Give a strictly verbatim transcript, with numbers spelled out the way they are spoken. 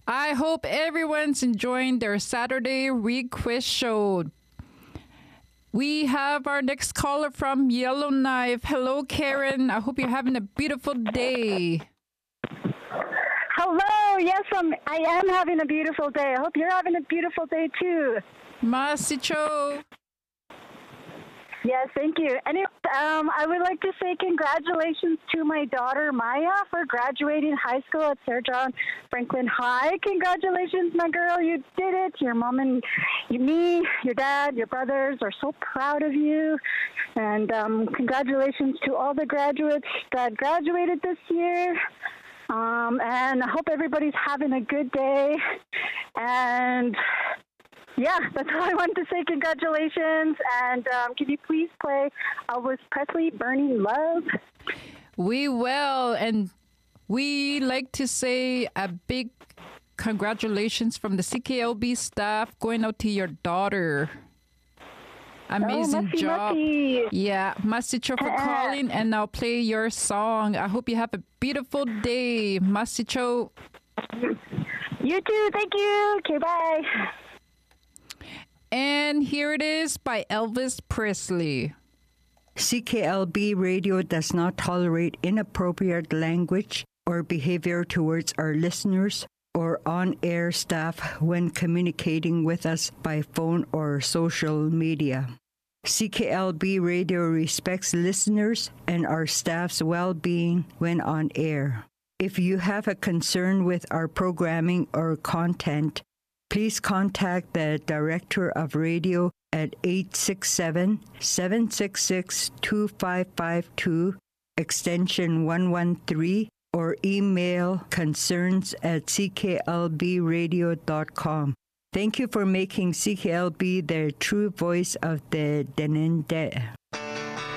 I hope everyone's enjoying their Saturday Read Quiz show. We have our next caller from Yellowknife. Hello, Karen. I hope you're having a beautiful day. Hello. Yes, I'm, I am having a beautiful day. I hope you're having a beautiful day, too. Masicho. Yes, thank you. Anyway, um, I would like to say congratulations to my daughter, Maya, for graduating high school at Sir John Franklin High. Congratulations, my girl. You did it. Your mom and you, me, your dad, your brothers are so proud of you. And um, congratulations to all the graduates that graduated this year. Um, and I hope everybody's having a good day. And yeah, that's all I wanted to say. Congratulations. And um, can you please play Elvis Presley, Burning Love? We will. And we like to say a big congratulations from the C K L B staff going out to your daughter. Amazing oh, messy, job. Messy. Yeah, Masicho for calling. And now play your song. I hope you have a beautiful day, Masicho. You too. Thank you. Okay, bye. And here it is by Elvis Presley. C K L B Radio does not tolerate inappropriate language or behavior towards our listeners or on-air staff when communicating with us by phone or social media. C K L B Radio respects listeners and our staff's well-being when on air. If you have a concern with our programming or content, please contact the Director of Radio at eight six seven, seven six six, two five five two, extension one one three, or email concerns at c k l b radio dot com. Thank you for making C K L B the true voice of the Denende.